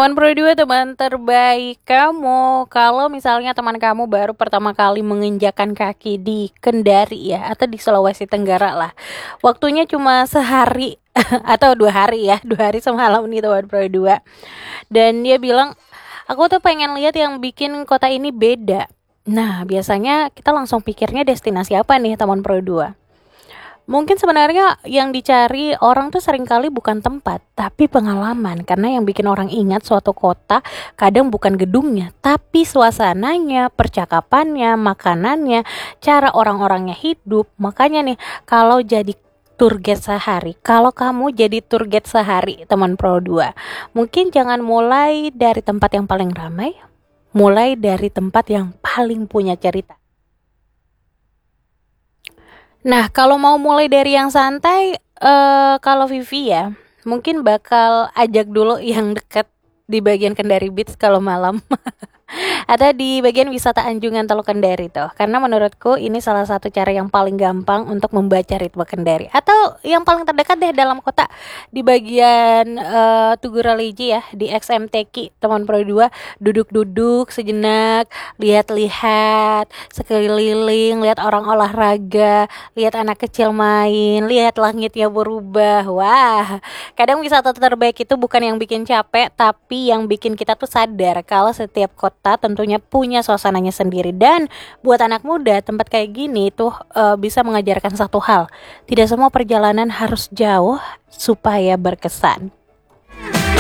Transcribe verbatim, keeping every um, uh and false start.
Teman Pro dua, teman terbaik kamu. Kalau misalnya teman kamu baru pertama kali menginjakan kaki di Kendari ya, atau di Sulawesi Tenggara lah, waktunya cuma sehari atau dua hari ya, dua hari semalam nih teman Pro dua. Dan dia bilang, aku tuh pengen lihat yang bikin kota ini beda. Nah, biasanya kita langsung pikirnya destinasi apa nih teman Pro dua? Mungkin sebenarnya yang dicari orang tuh seringkali bukan tempat, tapi pengalaman. Karena yang bikin orang ingat suatu kota kadang bukan gedungnya, tapi suasananya, percakapannya, makanannya, cara orang-orangnya hidup. Makanya nih, kalau jadi tour guide sehari, kalau kamu jadi tour guide sehari teman Pro dua, mungkin jangan mulai dari tempat yang paling ramai, mulai dari tempat yang paling punya cerita. Nah, kalau mau mulai dari yang santai, eh kalau Vivi ya, mungkin bakal ajak dulu yang deket di bagian Kendari Beach kalau malam. Ada di bagian wisata Anjungan Teluk Kendari tuh. Karena menurutku ini salah satu cara yang paling gampang untuk membaca ritme Kendari. Atau yang paling terdekat deh dalam kota, di bagian uh, Tugu Religi ya, di X M T Q teman Pro dua, duduk-duduk sejenak, lihat-lihat sekeliling, lihat orang olahraga, lihat anak kecil main, lihat langitnya berubah. Wah, kadang wisata terbaik itu bukan yang bikin capek, tapi yang bikin kita tuh sadar kalau setiap kota tentunya punya suasananya sendiri. Dan buat anak muda, tempat kayak gini tuh uh, bisa mengajarkan satu hal. Tidak semua perjalanan harus jauh supaya berkesan.